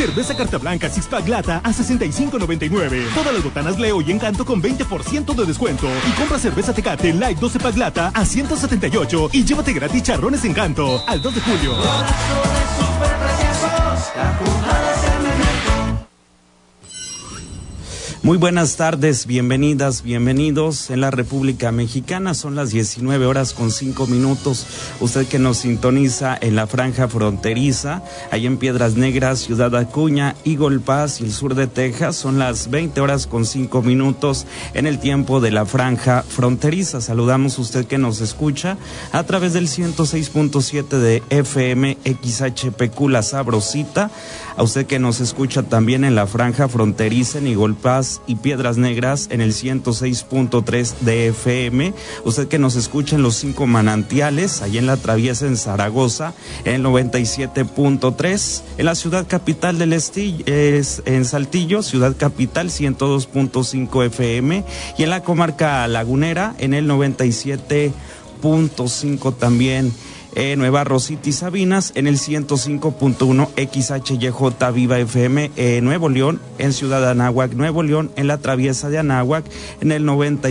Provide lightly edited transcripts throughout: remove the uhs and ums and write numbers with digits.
Cerveza Carta Blanca Six Pack Lata a $65.99. Todas las botanas Leo y Encanto con 20% de descuento. Y compra cerveza Tecate Light 12 Pack Lata a $178 y llévate gratis charrones Encanto al 2 de julio. Muy buenas tardes, bienvenidas, bienvenidos en la República Mexicana. Son las 19:05. Usted que nos sintoniza en la franja fronteriza, ahí en Piedras Negras, Ciudad Acuña, Eagle Pass y el sur de Texas, son las 20:05 en el tiempo de la franja fronteriza. Saludamos a usted que nos escucha a través del 106.7 de FM XHPQ La Sabrosita, a usted que nos escucha también en la franja fronteriza en Eagle Pass y Piedras Negras en el 106.3 de FM, usted que nos escucha en los 5 manantiales, allá en la Traviesa en Zaragoza, en el 97.3, en la ciudad capital del en Saltillo, ciudad capital 102.5 FM, y en la comarca lagunera en el 97.5 también. Nueva Rosita y Sabinas en el 105.1 XHYJ Viva FM, Nuevo León, en Ciudad Anáhuac, Nuevo León, en la Traviesa de Anáhuac, en el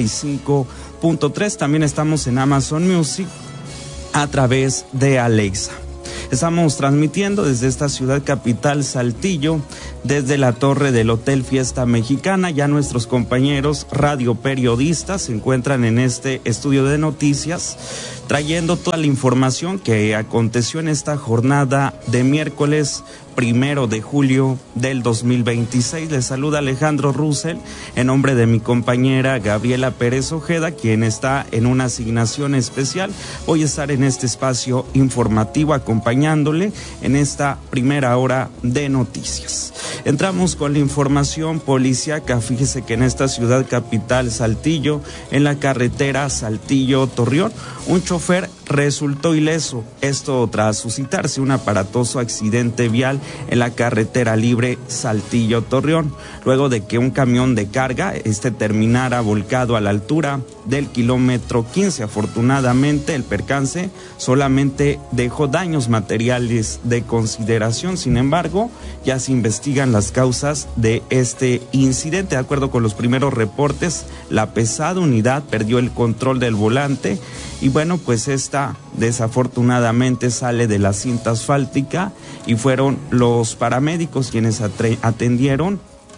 95.3. También estamos en Amazon Music a través de Alexa. Estamos transmitiendo desde esta ciudad capital, Saltillo, desde la torre del Hotel Fiesta Mexicana. Ya nuestros compañeros radioperiodistas se encuentran en este estudio de noticias, trayendo toda la información que aconteció en esta jornada de miércoles 1 de julio del 2026. Les saluda Alejandro Russell en nombre de mi compañera Gabriela Pérez Ojeda, quien está en una asignación especial. Voy a estar en este espacio informativo acompañándole en esta primera hora de noticias. Entramos con la información policíaca. Fíjese que en esta ciudad capital, Saltillo, en la carretera Saltillo-Torreón, un chofer resultó ileso. Esto tras suscitarse un aparatoso accidente vial en la carretera libre Saltillo-Torreón, luego de que un camión de carga terminara volcado a la altura del kilómetro 15. Afortunadamente, el percance solamente dejó daños materiales de consideración. Sin embargo, ya se investigan las causas de este incidente. De acuerdo con los primeros reportes, la pesada unidad perdió el control del volante y bueno, pues esta desafortunadamente sale de la cinta asfáltica y fueron los paramédicos quienes atendieron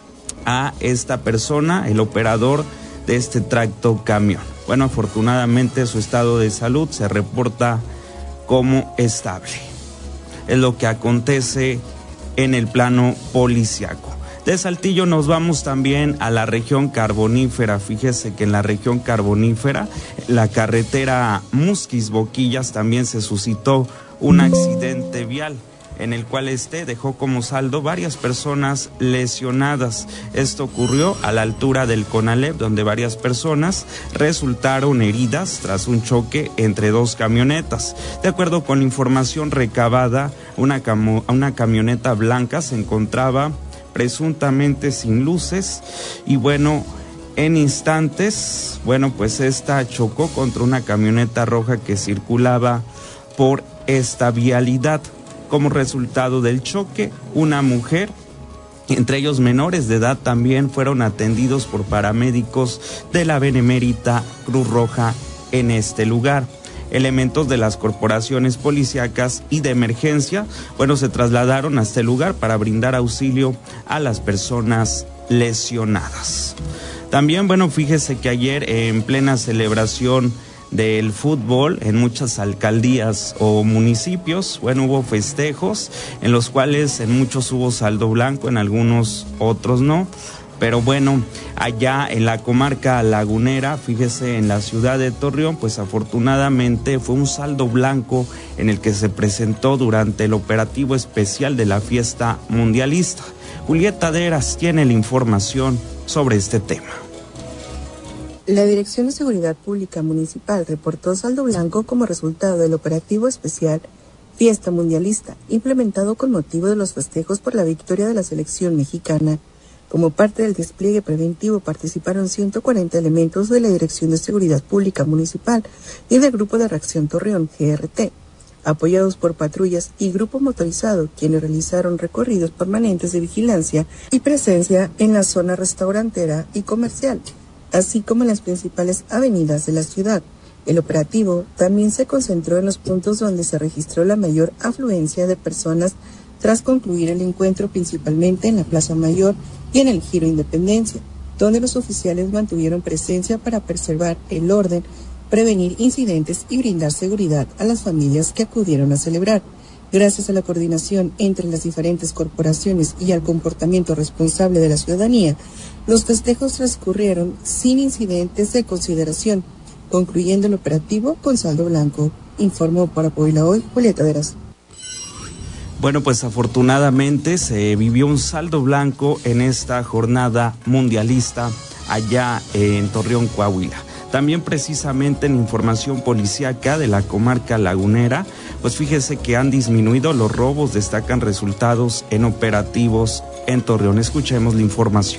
a esta persona, el operador de este tracto camión. Bueno, afortunadamente su estado de salud se reporta como estable. Es lo que acontece en el plano policiaco. De Saltillo nos vamos también a la región carbonífera. Fíjese que en la región carbonífera, la carretera Musquis-Boquillas, también se suscitó un accidente vial en el cual dejó como saldo varias personas lesionadas. Esto ocurrió a la altura del Conalep, donde varias personas resultaron heridas tras un choque entre dos camionetas. De acuerdo con la información recabada, una camioneta blanca se encontraba presuntamente sin luces y bueno, en instantes, pues esta chocó contra una camioneta roja que circulaba por esta vialidad. Como resultado del choque, una mujer, entre ellos menores de edad, también fueron atendidos por paramédicos de la Benemérita Cruz Roja en este lugar. Elementos de las corporaciones policíacas y de emergencia, se trasladaron a este lugar para brindar auxilio a las personas lesionadas. También, fíjese que ayer en plena celebración del fútbol en muchas alcaldías o municipios, hubo festejos en los cuales en muchos hubo saldo blanco, en algunos otros no. Pero allá en la comarca lagunera, fíjese, en la ciudad de Torreón, pues afortunadamente fue un saldo blanco en el que se presentó durante el operativo especial de la fiesta mundialista. Julieta Deras tiene la información sobre este tema. La Dirección de Seguridad Pública Municipal reportó saldo blanco como resultado del operativo especial Fiesta Mundialista, implementado con motivo de los festejos por la victoria de la selección mexicana. Como parte del despliegue preventivo participaron 140 elementos de la Dirección de Seguridad Pública Municipal y del Grupo de Reacción Torreón, GRT. apoyados por patrullas y grupo motorizado, quienes realizaron recorridos permanentes de vigilancia y presencia en la zona restaurantera y comercial, así como en las principales avenidas de la ciudad. El operativo también se concentró en los puntos donde se registró la mayor afluencia de personas tras concluir el encuentro, principalmente en la Plaza Mayor y en el Giro Independencia, donde los oficiales mantuvieron presencia para preservar el orden, prevenir incidentes y brindar seguridad a las familias que acudieron a celebrar. Gracias a la coordinación entre las diferentes corporaciones y al comportamiento responsable de la ciudadanía, los festejos transcurrieron sin incidentes de consideración, concluyendo el operativo con saldo blanco, informó para Puebla Hoy Julieta Veras. Bueno, pues afortunadamente se vivió un saldo blanco en esta jornada mundialista allá en Torreón, Coahuila. También precisamente en información policíaca de la comarca lagunera, pues fíjese que han disminuido los robos, destacan resultados en operativos en Torreón. Escuchemos la información.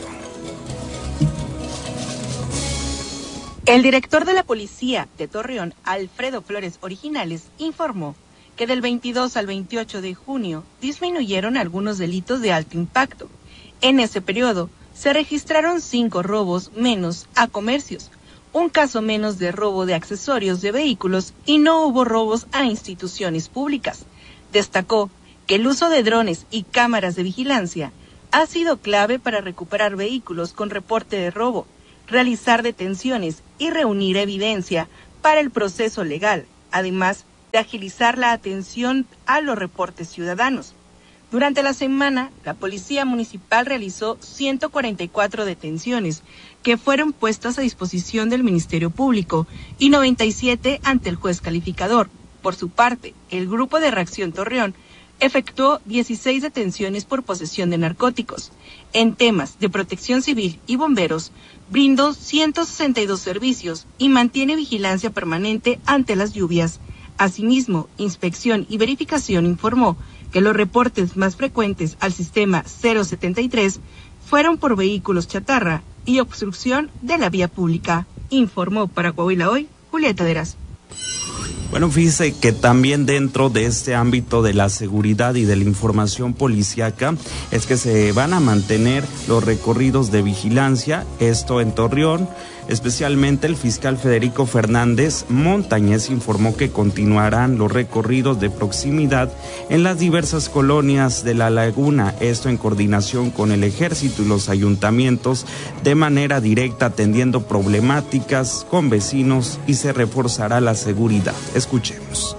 El director de la policía de Torreón, Alfredo Flores Originales, informó que del 22 al 28 de junio disminuyeron algunos delitos de alto impacto. En ese periodo se registraron 5 robos menos a comercios, un caso menos de robo de accesorios de vehículos y no hubo robos a instituciones públicas. Destacó que el uso de drones y cámaras de vigilancia ha sido clave para recuperar vehículos con reporte de robo, realizar detenciones y reunir evidencia para el proceso legal, además de agilizar la atención a los reportes ciudadanos. Durante la semana, la Policía Municipal realizó 144 detenciones que fueron puestas a disposición del Ministerio Público y 97 ante el juez calificador. Por su parte, el Grupo de Reacción Torreón efectuó 16 detenciones por posesión de narcóticos. En temas de protección civil y bomberos, brindó 162 servicios y mantiene vigilancia permanente ante las lluvias. Asimismo, Inspección y Verificación informó que los reportes más frecuentes al sistema 073 fueron por vehículos chatarra y obstrucción de la vía pública. Informó para Coahuila Hoy, Julieta Veras. Bueno, fíjese que también dentro de este ámbito de la seguridad y de la información policíaca es que se van a mantener los recorridos de vigilancia, esto en Torreón. Especialmente el fiscal Federico Fernández Montañez informó que continuarán los recorridos de proximidad en las diversas colonias de la laguna, esto en coordinación con el ejército y los ayuntamientos de manera directa, atendiendo problemáticas con vecinos y se reforzará la seguridad. Escuchemos.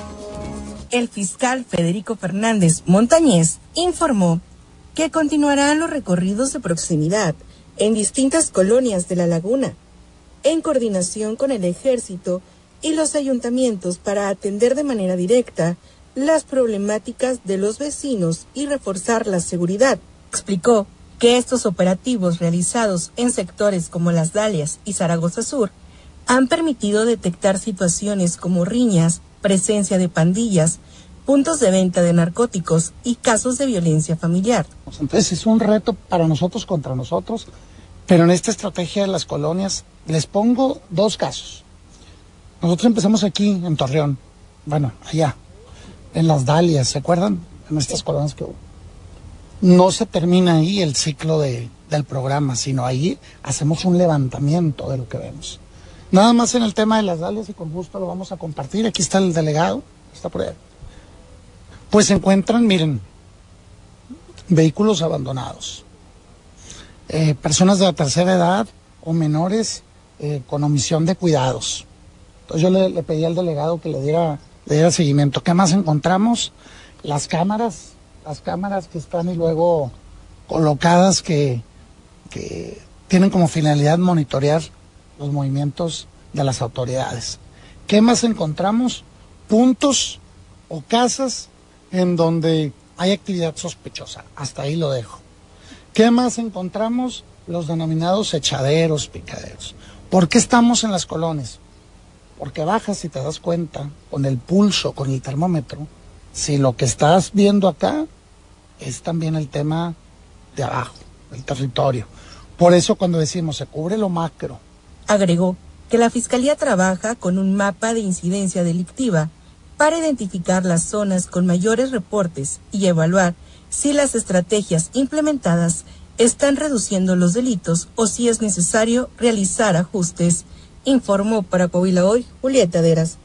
El fiscal Federico Fernández Montañez informó que continuarán los recorridos de proximidad en distintas colonias de la laguna, en coordinación con el ejército y los ayuntamientos para atender de manera directa las problemáticas de los vecinos y reforzar la seguridad. Explicó que estos operativos realizados en sectores como Las Dalias y Zaragoza Sur han permitido detectar situaciones como riñas, presencia de pandillas, puntos de venta de narcóticos y casos de violencia familiar. Entonces es un reto para nosotros contra nosotros, pero en esta estrategia de las colonias les pongo 2 casos. Nosotros empezamos aquí en Torreón, bueno, allá, en Las Dalias, ¿se acuerdan? En estas colonias que hubo. No se termina ahí el ciclo del programa, sino ahí hacemos un levantamiento de lo que vemos. Nada más en el tema de Las Dalias, y con gusto lo vamos a compartir. Aquí está el delegado, está por ahí. Pues se encuentran, miren, vehículos abandonados, personas de la tercera edad o menores con omisión de cuidados. Entonces yo le pedí al delegado que le diera seguimiento. ¿Qué más encontramos? Las cámaras que están y luego colocadas que tienen como finalidad monitorear los movimientos de las autoridades. ¿Qué más encontramos? Puntos o casas en donde hay actividad sospechosa. Hasta ahí lo dejo. ¿Qué más encontramos? Los denominados echaderos, picaderos. ¿Por qué estamos en las colonias? Porque bajas y te das cuenta con el pulso, con el termómetro, si lo que estás viendo acá es también el tema de abajo, del territorio. Por eso cuando decimos se cubre lo macro. Agregó que la Fiscalía trabaja con un mapa de incidencia delictiva para identificar las zonas con mayores reportes y evaluar si las estrategias implementadas están reduciendo los delitos o si es necesario realizar ajustes. Informó para Coahuila Hoy, Julieta Deras.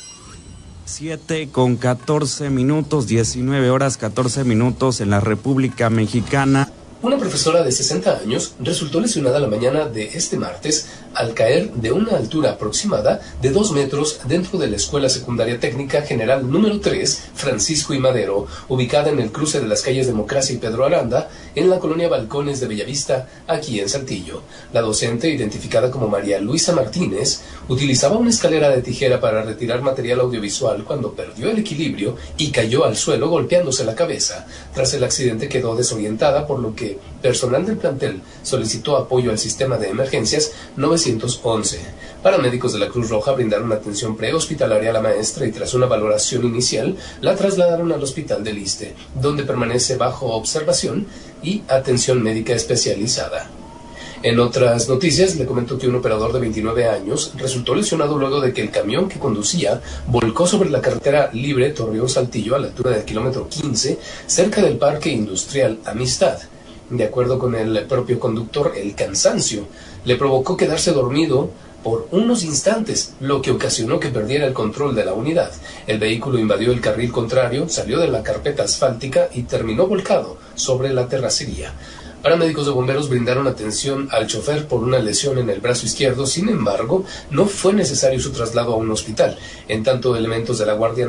7:14, 19 horas 14 minutos en la República Mexicana. Una profesora de 60 años resultó lesionada la mañana de este martes al caer de una altura aproximada de 2 metros dentro de la Escuela Secundaria Técnica General número 3, Francisco y Madero, ubicada en el cruce de las calles Democracia y Pedro Aranda, en la colonia Balcones de Bellavista, aquí en Saltillo. La docente, identificada como María Luisa Martínez, utilizaba una escalera de tijera para retirar material audiovisual cuando perdió el equilibrio y cayó al suelo golpeándose la cabeza. Tras el accidente quedó desorientada, por lo que personal del plantel solicitó apoyo al sistema de emergencias 911. Paramédicos de la Cruz Roja brindaron atención prehospitalaria a la maestra y tras una valoración inicial la trasladaron al hospital del Iste, donde permanece bajo observación y atención médica especializada. En otras noticias, le comento que un operador de 29 años resultó lesionado luego de que el camión que conducía volcó sobre la carretera libre Torreón-Saltillo a la altura del kilómetro 15, cerca del Parque Industrial Amistad. De acuerdo con el propio conductor, el cansancio le provocó quedarse dormido por unos instantes, lo que ocasionó que perdiera el control de la unidad. El vehículo invadió el carril contrario, salió de la carpeta asfáltica y terminó volcado sobre la terracería. Paramédicos de bomberos brindaron atención al chofer por una lesión en el brazo izquierdo. Sin embargo, no fue necesario su traslado a un hospital. En tanto, elementos de la Guardia